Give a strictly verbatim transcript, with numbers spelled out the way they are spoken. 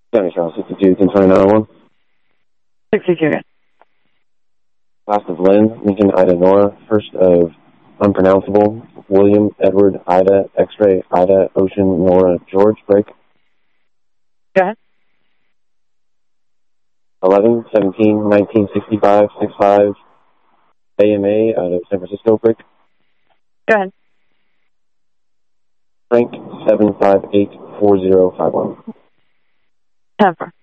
County Trial sixty-two, ten twenty-nine oh one. sixty-two. Last of Lynn, Lincoln, Ida, Nora. First of unpronounceable, William, Edward, Ida, X-ray, Ida, Ocean, Nora, George, break. Go ahead. eleven, seventeen, nineteen, sixty-five, sixty-five, A M A out of San Francisco, break. Go ahead. Frank, seven five eight four zero five one. ten four.